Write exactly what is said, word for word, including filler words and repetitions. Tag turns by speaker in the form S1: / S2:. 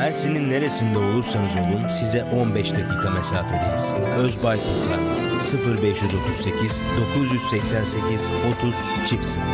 S1: Mersin'in neresinde olursanız olun size on beş dakika mesafedeyiz. Özbaykurt'la sıfır beş otuz sekiz dokuz seksen sekiz otuz sıfır sıfır.